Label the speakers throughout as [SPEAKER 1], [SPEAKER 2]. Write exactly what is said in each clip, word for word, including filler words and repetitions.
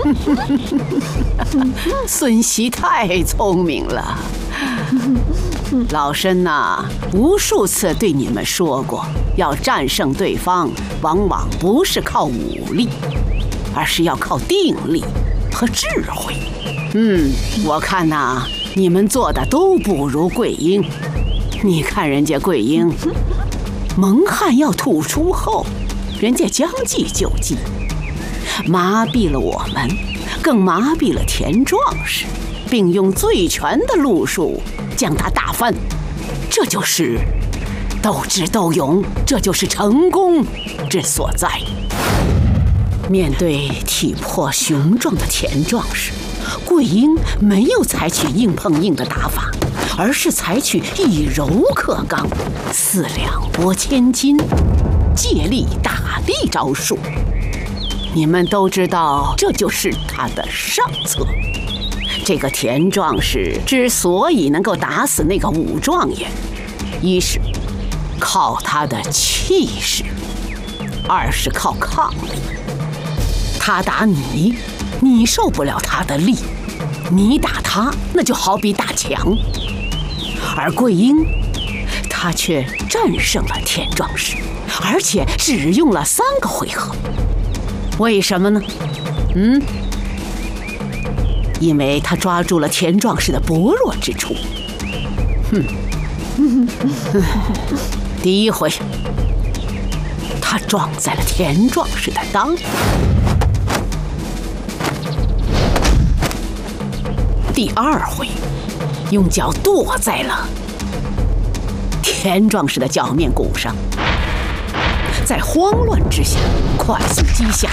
[SPEAKER 1] 孙熙太聪明了。老身呐，无数次对你们说过，要战胜对方，往往不是靠武力，而是要靠定力和智慧。嗯，我看呐，你们做的都不如桂英。你看人家桂英，蒙汗要吐出后，人家将计就计，麻痹了我们，更麻痹了田壮士，并用最全的路数将他打翻。这就是斗智斗勇，这就是成功之所在。面对体魄雄壮的田壮士，桂英没有采取硬碰硬的打法，而是采取以柔克刚、四两拨千斤、借力打力招数。你们都知道，这就是他的上策。这个田壮士之所以能够打死那个武状元，一是靠他的气势，二是靠抗力。他打你，你受不了他的力；你打他，那就好比打墙。而桂英，他却战胜了田壮士，而且只用了三个回合。为什么呢？嗯，因为他抓住了田壮士的薄弱之处。哼，第一回，他撞在了田壮士的裆；第二回，用脚跺在了田壮士的脚面骨上。在慌乱之下，快速击下。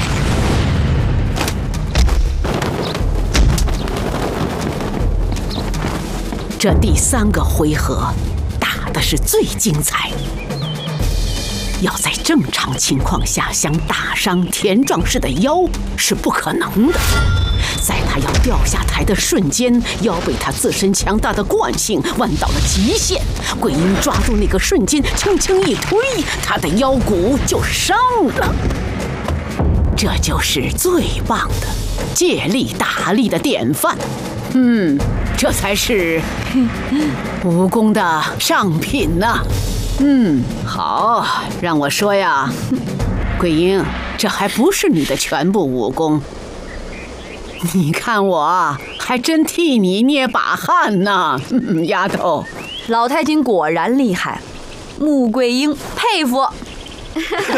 [SPEAKER 1] 这第三个回合打的是最精彩。要在正常情况下想打伤田壮士的腰是不可能的。在他要掉下台的瞬间，腰被他自身强大的惯性弯到了极限。桂英抓住那个瞬间，轻轻一推，他的腰骨就伤了。这就是最棒的借力打力的典范。嗯，这才是武功的上品呐、啊。嗯，好，让我说呀，桂英，这还不是你的全部武功。你看我还真替你捏把汗呢，嗯，丫头。
[SPEAKER 2] 老太君果然厉害，穆桂英佩服。